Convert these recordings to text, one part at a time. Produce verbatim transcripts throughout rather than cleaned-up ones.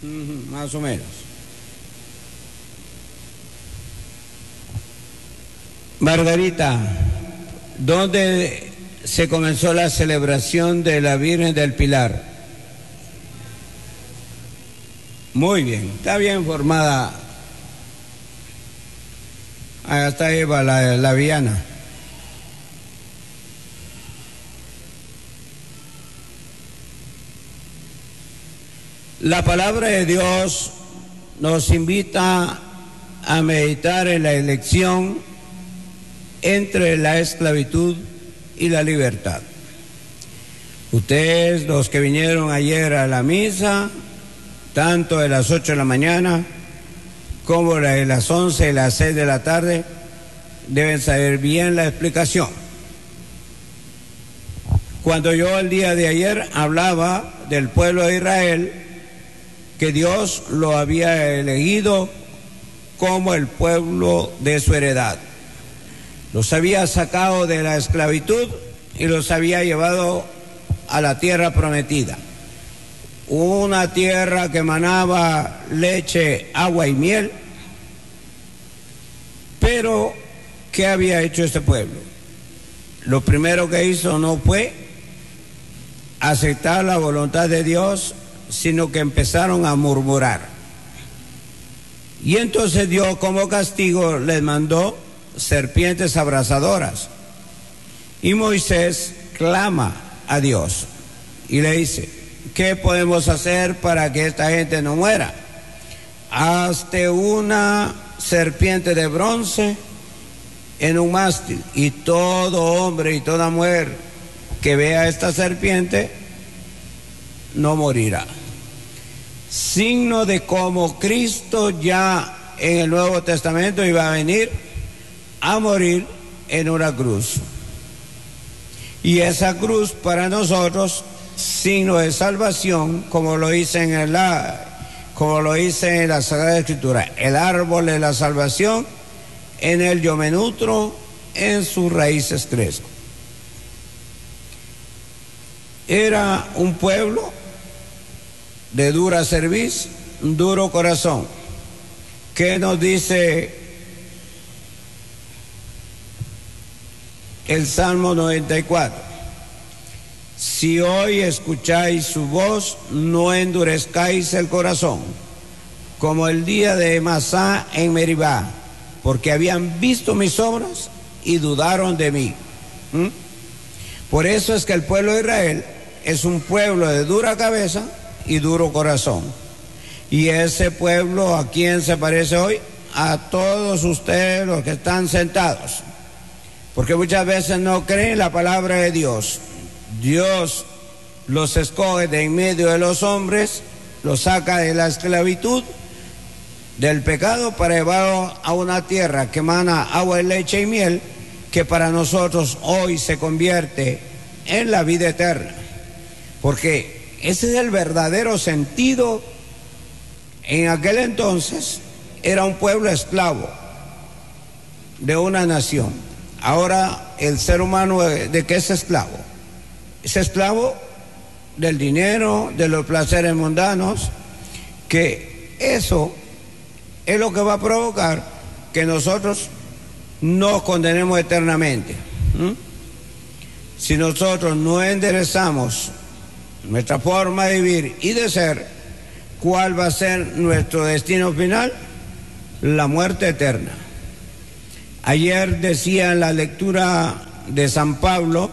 Uh-huh, más o menos. Margarita, ¿dónde se comenzó la celebración de la Virgen del Pilar? Muy bien, está bien formada. Ahí está Eva, la, la Viana. La palabra de Dios nos invita a meditar en la elección entre la esclavitud y la libertad. Ustedes, los que vinieron ayer a la misa, tanto de las ocho de la mañana como de las once y las seis de la tarde, deben saber bien la explicación. Cuando yo el día de ayer hablaba del pueblo de Israel, que Dios lo había elegido como el pueblo de su heredad. Los había sacado de la esclavitud y los había llevado a la tierra prometida. Una tierra que manaba leche, agua y miel. Pero, ¿qué había hecho este pueblo? Lo primero que hizo no fue aceptar la voluntad de Dios, sino que empezaron a murmurar. Y entonces Dios, como castigo, les mandó serpientes abrasadoras. Y Moisés clama a Dios y le dice: ¿qué podemos hacer para que esta gente no muera? Hazte una serpiente de bronce en un mástil, y todo hombre y toda mujer que vea esta serpiente no morirá. Signo de cómo Cristo ya en el Nuevo Testamento iba a venir a morir en una cruz. Y esa cruz para nosotros, signo de salvación, como lo dice en la, como lo dice en la Sagrada Escritura, el árbol de la salvación, en él yo me nutro, en sus raíces crezco. Era un pueblo de dura cerviz, duro corazón. ¿Qué nos dice el Salmo noventa y cuatro? Si hoy escucháis su voz, no endurezcáis el corazón, como el día de Masá en Meribá, porque habían visto mis obras y dudaron de mí. ¿Mm? Por eso es que el pueblo de Israel es un pueblo de dura cabeza y duro corazón. Y ese pueblo, ¿a quién se parece hoy? A todos ustedes los que están sentados, porque muchas veces no creen la palabra de Dios. Dios los escoge de en medio de los hombres, los saca de la esclavitud, del pecado, para llevarlos a una tierra que emana agua, leche y miel, que para nosotros hoy se convierte en la vida eterna. Porque ese es el verdadero sentido. En aquel entonces era un pueblo esclavo de una nación. Ahora el ser humano, ¿de qué es esclavo? Es esclavo del dinero, de los placeres mundanos, que eso es lo que va a provocar que nosotros nos condenemos eternamente. ¿Mm? Si nosotros no enderezamos nuestra forma de vivir y de ser, ¿cuál va a ser nuestro destino final? La muerte eterna. Ayer decía en la lectura de San Pablo: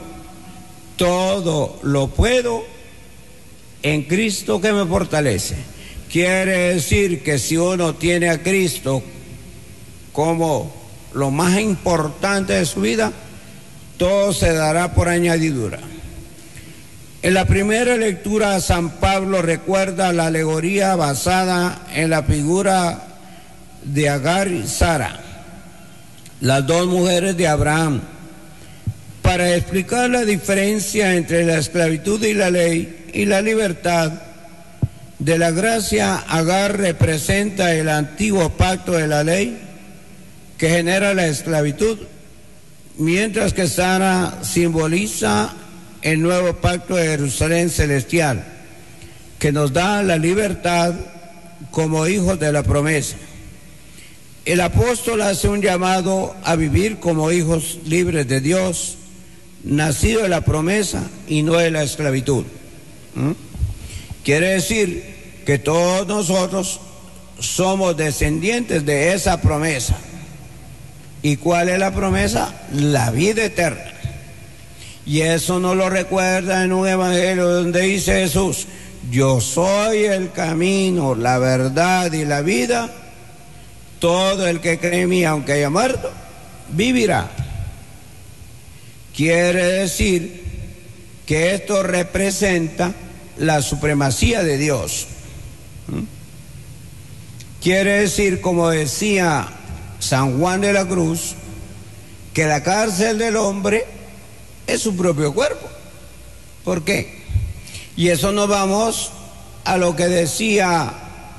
todo lo puedo en Cristo que me fortalece. Quiere decir que si uno tiene a Cristo como lo más importante de su vida, todo se dará por añadidura. En la primera lectura, San Pablo recuerda la alegoría basada en la figura de Agar y Sara, las dos mujeres de Abraham, para explicar la diferencia entre la esclavitud y la ley y la libertad de la gracia. Agar representa el antiguo pacto de la ley que genera la esclavitud, mientras que Sara simboliza el nuevo pacto de Jerusalén celestial, que nos da la libertad como hijos de la promesa. El apóstol hace un llamado a vivir como hijos libres de Dios, nacidos de la promesa y no de la esclavitud. ¿Mm? Quiere decir que todos nosotros somos descendientes de esa promesa. ¿Y cuál es la promesa? La vida eterna. Y eso nos lo recuerda en un evangelio donde dice Jesús: yo soy el camino, la verdad y la vida. Todo el que cree en mí, aunque haya muerto, vivirá. Quiere decir que esto representa la supremacía de Dios. ¿Mm? Quiere decir, como decía San Juan de la Cruz, que la cárcel del hombre es su propio cuerpo. ¿Por qué? Y eso nos vamos a lo que decía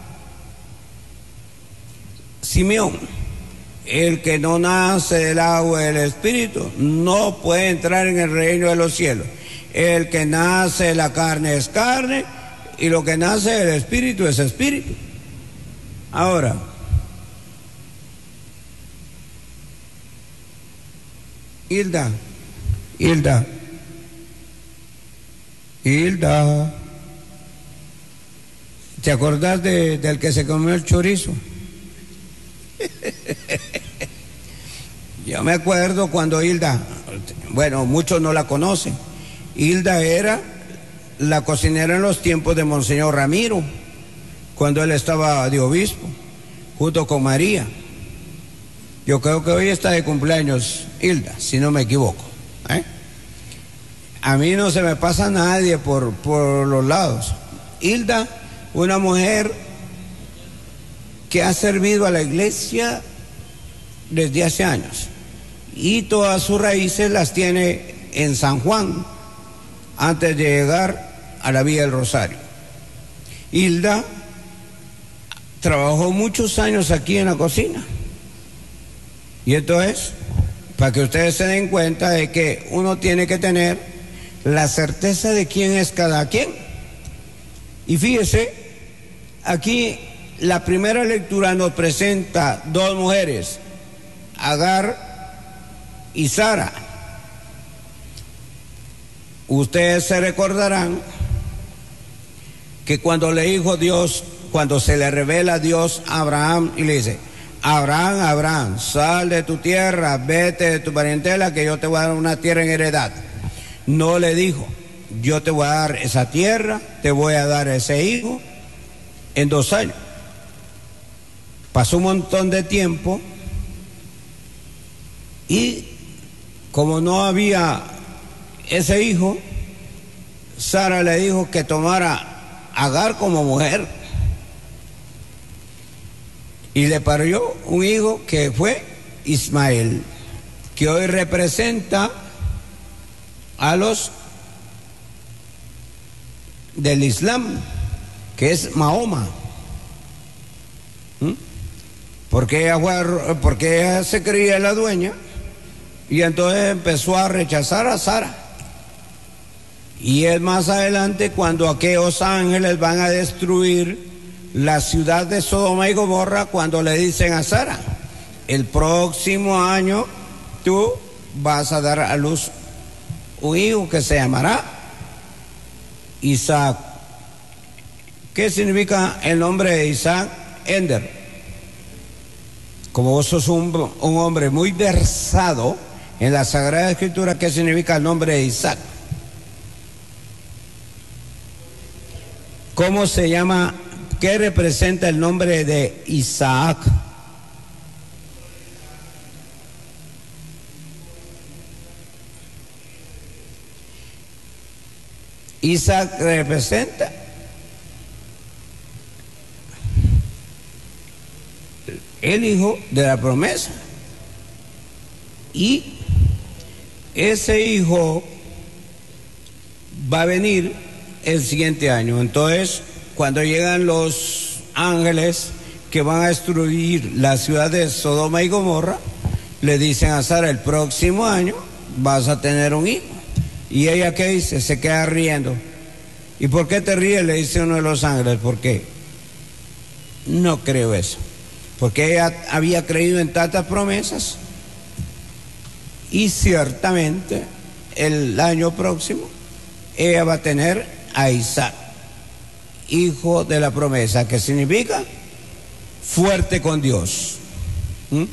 Simeón: el que no nace del agua y del espíritu no puede entrar en el reino de los cielos. El que nace de la carne es carne, y lo que nace del espíritu es espíritu. Ahora, Hilda, Hilda, Hilda, ¿te acordás de, del que se comió el chorizo? Yo me acuerdo cuando Hilda, bueno, muchos no la conocen, Hilda era la cocinera en los tiempos de Monseñor Ramiro, cuando él estaba de obispo, junto con María. Yo creo que hoy está de cumpleaños Hilda, si no me equivoco, ¿eh? A mí no se me pasa nadie por, por los lados. Hilda, una mujer que ha servido a la iglesia desde hace años, y todas sus raíces las tiene en San Juan, antes de llegar a la Villa del Rosario. Hilda trabajó muchos años aquí en la cocina, y esto es para que ustedes se den cuenta de que uno tiene que tener la certeza de quién es cada quien. Y fíjese, aquí la primera lectura nos presenta dos mujeres, Agar y Sara. Ustedes se recordarán que cuando le dijo Dios, cuando se le revela Dios a Abraham y le dice: Abraham, Abraham, sal de tu tierra, vete de tu parentela, que yo te voy a dar una tierra en heredad. No le dijo: yo te voy a dar esa tierra, te voy a dar ese hijo en dos años. Pasó un montón de tiempo, y como no había ese hijo, Sara le dijo que tomara a Agar como mujer, y le parió un hijo que fue Ismael, que hoy representa a los del Islam, que es Mahoma. ¿Mm? Porque ella, fue, porque ella se creía la dueña, y entonces empezó a rechazar a Sara. Y es más adelante cuando aquellos ángeles van a destruir la ciudad de Sodoma y Gomorra, cuando le dicen a Sara: el próximo año tú vas a dar a luz un hijo que se llamará Isaac. ¿Qué significa el nombre de Isaac? Ender. Como vos sos un, un hombre muy versado en la Sagrada Escritura, ¿qué significa el nombre de Isaac? ¿Cómo se llama? ¿Qué representa el nombre de Isaac? Isaac representa el hijo de la promesa, y ese hijo va a venir el siguiente año. Entonces, cuando llegan los ángeles que van a destruir la ciudad de Sodoma y Gomorra, le dicen a Sara: el próximo año vas a tener un hijo. Y ella, ¿qué dice? Se queda riendo. ¿Y por qué te ríes?, le dice uno de los ángeles. ¿Por qué? No creo eso, porque ella había creído en tantas promesas y ciertamente el año próximo ella va a tener a Isaac, hijo de la promesa, que significa fuerte con Dios. ¿Mm?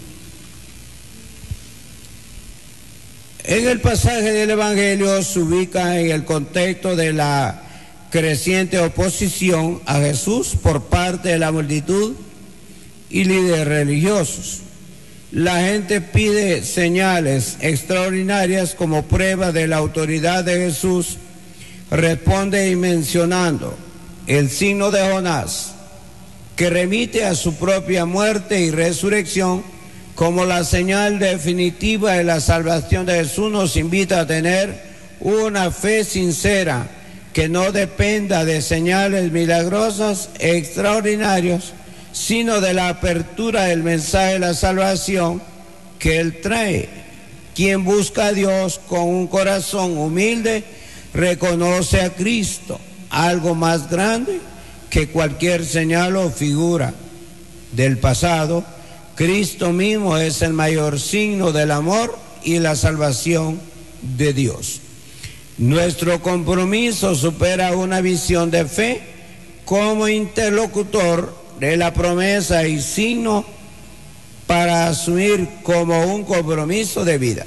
En el pasaje del Evangelio se ubica en el contexto de la creciente oposición a Jesús por parte de la multitud y líderes religiosos. La gente pide señales extraordinarias como prueba de la autoridad de Jesús. Responde y mencionando el signo de Jonás, que remite a su propia muerte y resurrección como la señal definitiva de la salvación de Jesús. Nos invita a tener una fe sincera que no dependa de señales milagrosas extraordinarias, sino de la apertura del mensaje de la salvación que Él trae. Quien busca a Dios con un corazón humilde reconoce a Cristo, algo más grande que cualquier señal o figura del pasado. Cristo mismo es el mayor signo del amor y la salvación de Dios. Nuestro compromiso supera una visión de fe como interlocutor de la promesa y signo para asumir como un compromiso de vida.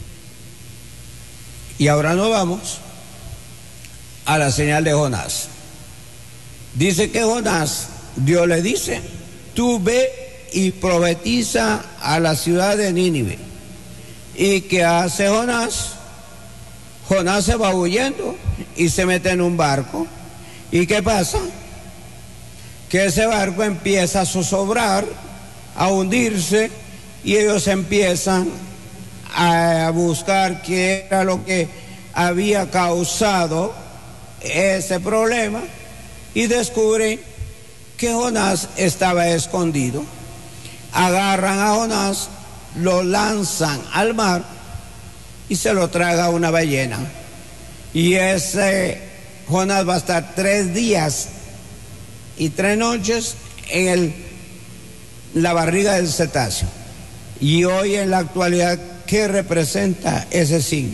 Y ahora nos vamos a la señal de Jonás. Dice que Jonás, Dios le dice, tú ve y profetiza a la ciudad de Nínive. ¿Y qué hace Jonás? Jonás se va huyendo y se mete en un barco. ¿Y qué pasa? Que ese barco empieza a zozobrar, a hundirse, y ellos empiezan a buscar qué era lo que había causado ese problema, y descubren que Jonás estaba escondido. Agarran a Jonás, lo lanzan al mar y se lo traga una ballena. Y ese Jonás va a estar tres días y tres noches en el, la barriga del cetáceo. Y hoy en la actualidad, ¿qué representa ese signo?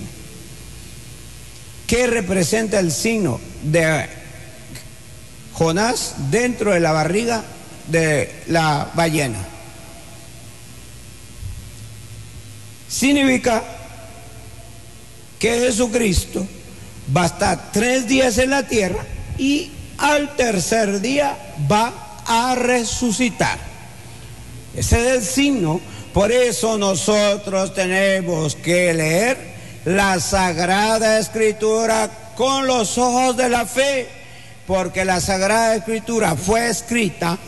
¿Qué representa el signo de Jonás dentro de la barriga de la ballena? Significa que Jesucristo va a estar tres días en la tierra y al tercer día va a resucitar. Ese es el signo. Por eso nosotros tenemos que leer la Sagrada Escritura con los ojos de la fe, porque la Sagrada Escritura fue escrita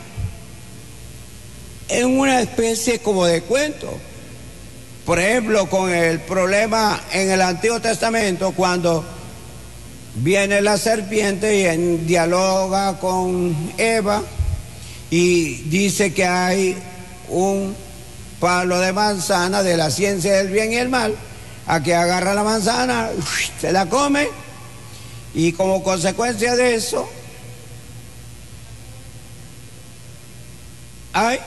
en una especie como de cuento. Por ejemplo, con el problema en el Antiguo Testamento, cuando viene la serpiente y en, dialoga con Eva y dice que hay un palo de manzana de la ciencia del bien y el mal, a que agarra la manzana, se la come, y como consecuencia de eso hay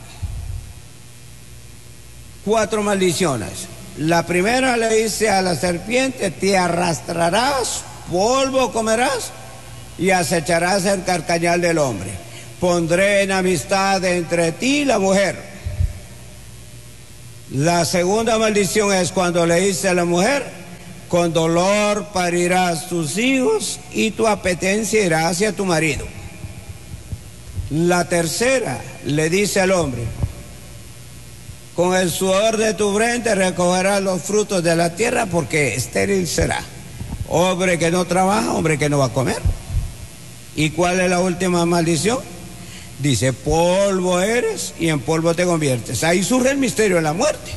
cuatro maldiciones. La primera le dice a la serpiente: te arrastrarás, polvo comerás y acecharás el carcañal del hombre. Pondré enemistad entre ti y la mujer. La segunda maldición es cuando le dice a la mujer: con dolor parirás tus hijos y tu apetencia irá hacia tu marido. La tercera le dice al hombre: con el sudor de tu frente recogerás los frutos de la tierra, porque estéril será. Hombre que no trabaja, hombre que no va a comer. ¿Y cuál es la última maldición? Dice: polvo eres y en polvo te conviertes. Ahí surge el misterio de la muerte.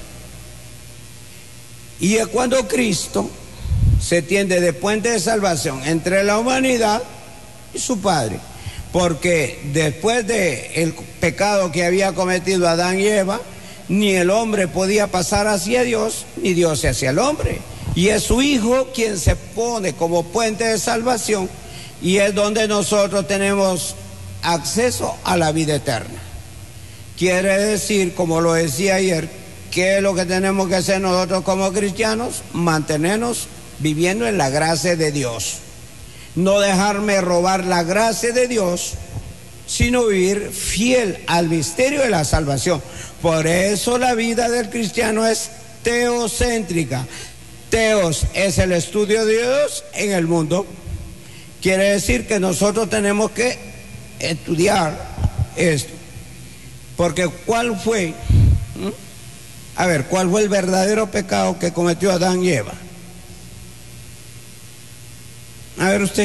Y es cuando Cristo se tiende de puente de salvación entre la humanidad y su Padre. Porque después del pecado que había cometido Adán y Eva, ni el hombre podía pasar hacia Dios, ni Dios hacia el hombre. Y es su Hijo quien se pone como puente de salvación, y es donde nosotros tenemos acceso a la vida eterna. Quiere decir, como lo decía ayer, ¿qué es lo que tenemos que hacer nosotros como cristianos? Mantenernos viviendo en la gracia de Dios. No dejarme robar la gracia de Dios, sino vivir fiel al misterio de la salvación. Por eso la vida del cristiano es teocéntrica. Teos es el estudio de Dios en el mundo. Quiere decir que nosotros tenemos que estudiar esto. Porque ¿cuál fue? ¿Mm? A ver, ¿cuál fue el verdadero pecado que cometió Adán y Eva? A ver usted.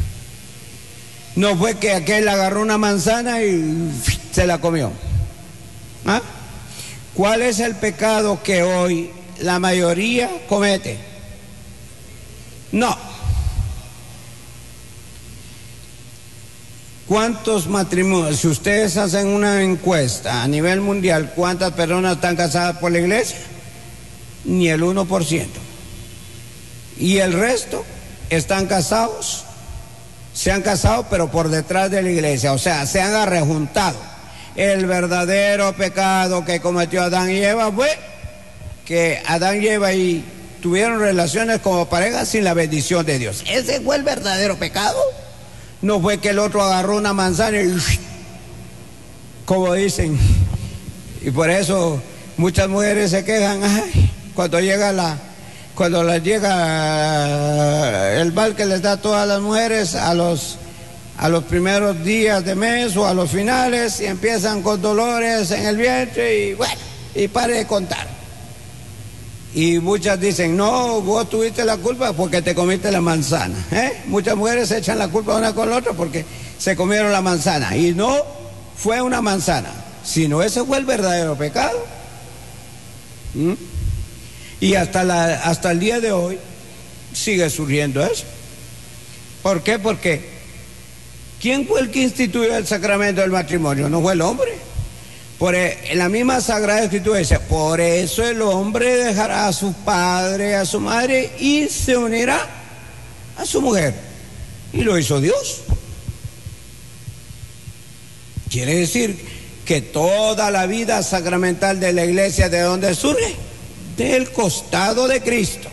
No fue que aquel agarró una manzana y se la comió. ¿Ah? ¿Cuál es el pecado que hoy la mayoría comete? No. ¿Cuántos matrimonios? Si ustedes hacen una encuesta a nivel mundial, ¿cuántas personas están casadas por la iglesia? Ni el uno por ciento. Y el resto están casados, se han casado pero por detrás de la iglesia, o sea, se han arrejuntado. El verdadero pecado que cometió Adán y Eva fue que Adán y Eva y tuvieron relaciones como pareja sin la bendición de Dios. Ese fue el verdadero pecado. No fue que el otro agarró una manzana y, como dicen, y por eso muchas mujeres se quejan, ay, cuando llega la, cuando les llega el mal que les da a todas las mujeres a los, a los primeros días de mes o a los finales, y empiezan con dolores en el vientre y bueno, y pare de contar. Y muchas dicen, no, vos tuviste la culpa porque te comiste la manzana. ¿eh? Muchas mujeres echan la culpa una con la otra porque se comieron la manzana. Y no fue una manzana, sino ese fue el verdadero pecado. ¿Mm? Y hasta, la, hasta el día de hoy sigue surgiendo eso. ¿Por qué? Porque ¿quién fue el que instituyó el sacramento del matrimonio? No fue el hombre. Por en la misma Sagrada Escritura dice, por eso el hombre dejará a su padre, a su madre y se unirá a su mujer. Y lo hizo Dios. Quiere decir que toda la vida sacramental de la iglesia, ¿de dónde surge? Del costado de Cristo.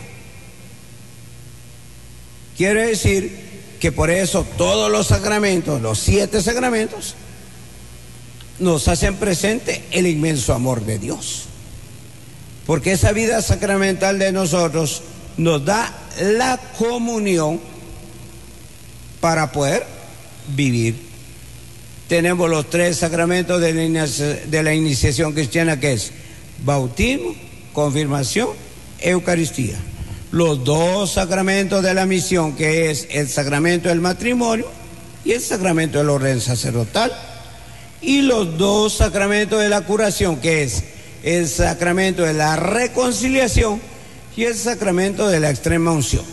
Quiere decir que por eso todos los sacramentos, los siete sacramentos, nos hacen presente el inmenso amor de Dios. Porque esa vida sacramental de nosotros nos da la comunión para poder vivir. Tenemos los tres sacramentos de la, inicia, de la iniciación cristiana, que es bautismo, confirmación, Eucaristía. Los dos sacramentos de la misión, que es el sacramento del matrimonio y el sacramento del orden sacerdotal. Y los dos sacramentos de la curación, que es el sacramento de la reconciliación y el sacramento de la extrema unción.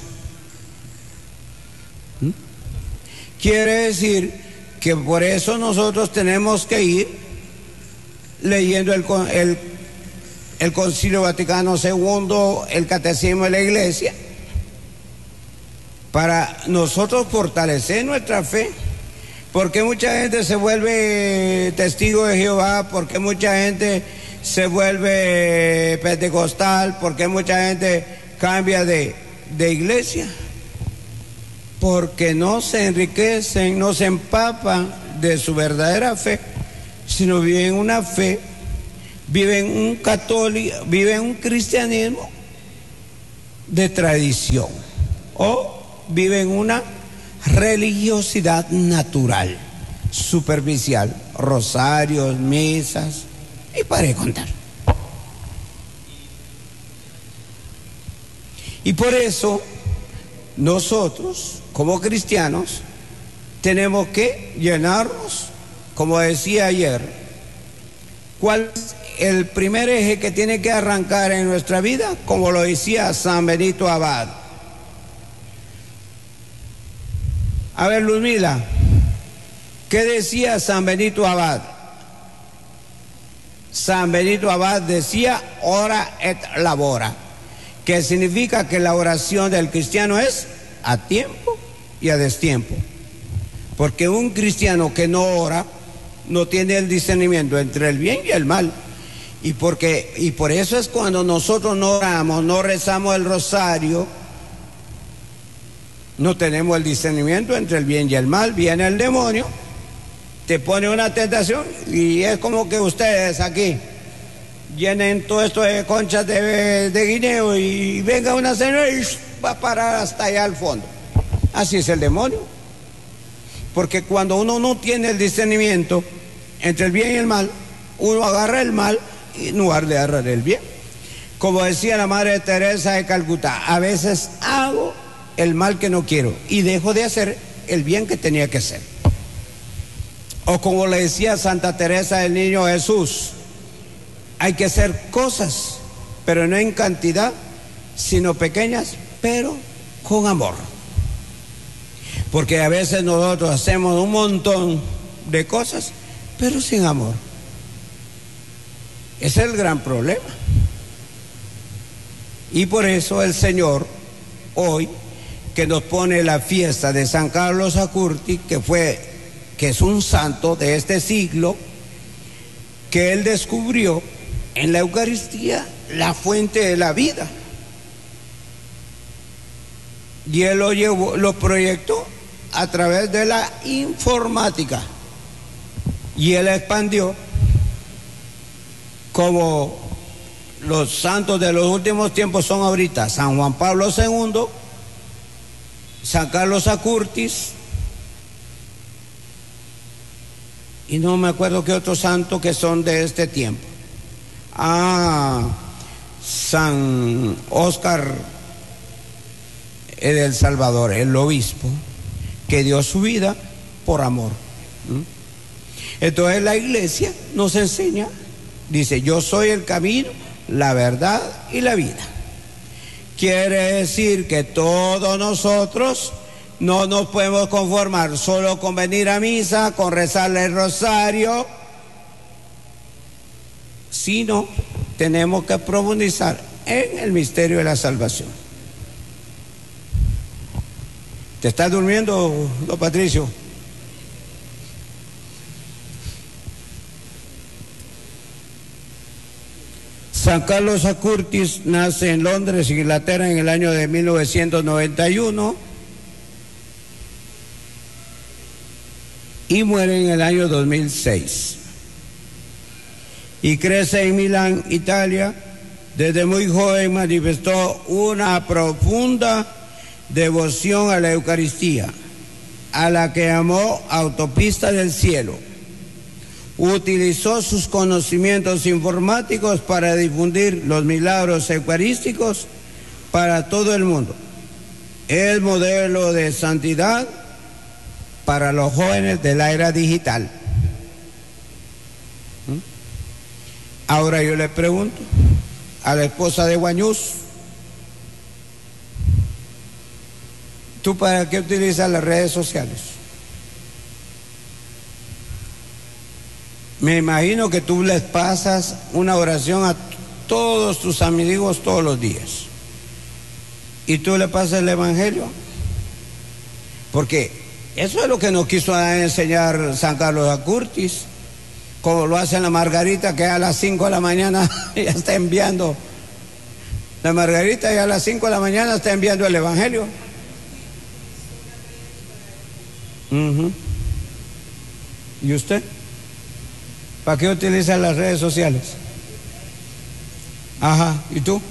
¿Mm? Quiere decir que por eso nosotros tenemos que ir leyendo el, el, el Concilio Vaticano segundo, el Catecismo de la Iglesia, para nosotros fortalecer nuestra fe. Porque mucha gente se vuelve testigo de Jehová, porque mucha gente se vuelve pentecostal, porque mucha gente cambia de, de iglesia, porque no se enriquecen, no se empapan de su verdadera fe, sino viven una fe, viven un católico, viven un cristianismo de tradición, o viven una religiosidad natural, superficial, rosarios, misas, y para de contar. Y por eso nosotros, como cristianos, tenemos que llenarnos, como decía ayer, ¿cuál es el primer eje que tiene que arrancar en nuestra vida? Como lo decía San Benito Abad. A ver, Luzmila, ¿qué decía San Benito Abad? San Benito Abad decía, ora et labora, que significa que la oración del cristiano es a tiempo y a destiempo. Porque un cristiano que no ora no tiene el discernimiento entre el bien y el mal. Y, porque, y por eso es cuando nosotros no oramos, no rezamos el rosario, no tenemos el discernimiento entre el bien y el mal. Viene el demonio, te pone una tentación y es como que ustedes aquí llenen todo esto de conchas de, de guineo y venga una señora y va a parar hasta allá al fondo. Así es el demonio. Porque cuando uno no tiene el discernimiento entre el bien y el mal, uno agarra el mal en lugar de agarrar el bien. Como decía la Madre Teresa de Calcuta, a veces hago el mal que no quiero y dejo de hacer el bien que tenía que hacer. O como le decía Santa Teresa del Niño Jesús, hay que hacer cosas, pero no en cantidad, sino pequeñas, pero con amor. Porque a veces nosotros hacemos un montón de cosas, pero sin amor. Ese es el gran problema. Y por eso el Señor, hoy, que nos pone la fiesta de San Carlos Acurti, que fue, que es un santo de este siglo, que él descubrió en la Eucaristía la fuente de la vida. Y él lo llevó, lo proyectó a través de la informática. Y él expandió como los santos de los últimos tiempos son ahorita San Juan Pablo segundo, San Carlos Acurtis, y no me acuerdo qué otros santos que son de este tiempo. Ah, San Óscar del Salvador, el obispo, que dio su vida por amor. Entonces la iglesia nos enseña, dice, yo soy el camino, la verdad y la vida. Quiere decir que todos nosotros no nos podemos conformar solo con venir a misa, con rezarle el rosario, sino tenemos que profundizar en el misterio de la salvación. ¿Te estás durmiendo, don Patricio? San Carlos Acurtis nace en Londres, Inglaterra, en el año de mil novecientos noventa y uno y muere en el año dos mil seis. Y crece en Milán, Italia. Desde muy joven manifestó una profunda devoción a la Eucaristía, a la que llamó autopista del cielo. Utilizó sus conocimientos informáticos para difundir los milagros eucarísticos para todo el mundo. Es modelo de santidad para los jóvenes de la era digital. ¿Mm? Ahora yo le pregunto a la esposa de Guañús, ¿tú para qué utilizas las redes sociales? Me imagino que tú les pasas una oración a todos tus amigos todos los días. Y tú le pasas el Evangelio. Porque eso es lo que nos quiso enseñar San Carlos Acurtis. Como lo hace la Margarita, que a las cinco de la mañana ya está enviando. La Margarita ya a las cinco de la mañana está enviando el Evangelio. Uh-huh. ¿Y usted? ¿Para qué utiliza las redes sociales? Ajá, ¿y tú?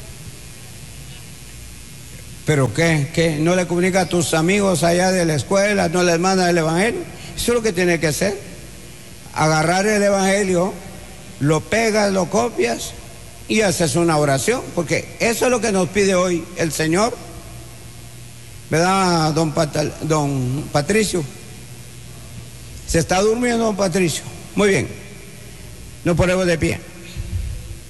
¿Pero qué? ¿Qué? ¿No le comunica a tus amigos allá de la escuela? ¿No les manda el Evangelio? Eso es lo que tiene que hacer. Agarrar el Evangelio, lo pegas, lo copias y haces una oración, porque eso es lo que nos pide hoy el Señor. ¿Verdad, don, Patal, don Patricio? ¿Se está durmiendo, don Patricio? Muy bien. Nos ponemos de pie.